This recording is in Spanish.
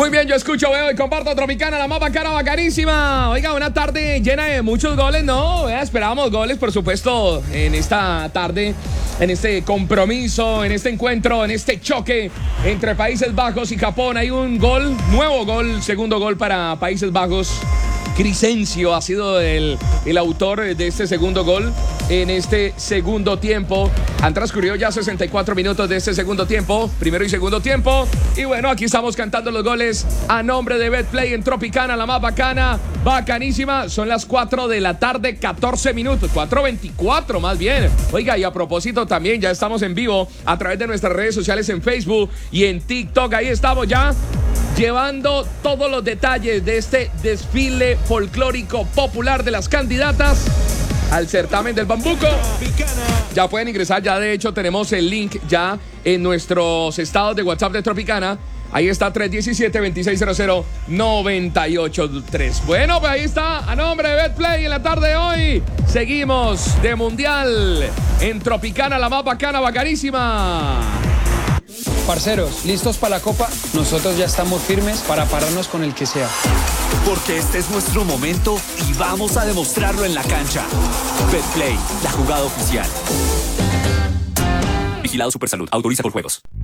Muy bien, yo escucho, veo y comparto Tropicana, la más bacana, bacanísima. Oiga, una tarde llena de muchos goles, ¿no? Esperábamos goles, por supuesto, en esta tarde, en este compromiso, en este encuentro, en este choque entre Países Bajos y Japón. Hay un gol, nuevo gol, segundo gol para Países Bajos. Crescencio ha sido el autor de este segundo gol en este segundo tiempo. Han transcurrido ya 64 minutos de este segundo tiempo, primero y segundo tiempo. Y bueno, aquí estamos cantando los goles a nombre de Betplay en Tropicana, la más bacana, bacanísima. Son las 4 de la tarde, 14 minutos, 4:24 más bien. Oiga, y a propósito también, ya estamos en vivo a través de nuestras redes sociales en Facebook y en TikTok. Ahí estamos ya llevando todos los detalles de este desfile folclórico popular de las candidatas al certamen del Bambuco. Ya pueden ingresar, ya de hecho tenemos el link ya en nuestros estados de WhatsApp de Tropicana. Ahí está 317-2600-983. Bueno, pues ahí está, a nombre de Betplay en la tarde de hoy. Seguimos de Mundial en Tropicana, la más bacana, bacanísima. Parceros, ¿listos para la Copa? Nosotros ya estamos firmes para pararnos con el que sea. Porque este es nuestro momento y vamos a demostrarlo en la cancha. Betplay, la jugada oficial. Vigilado Supersalud, autoriza por juegos.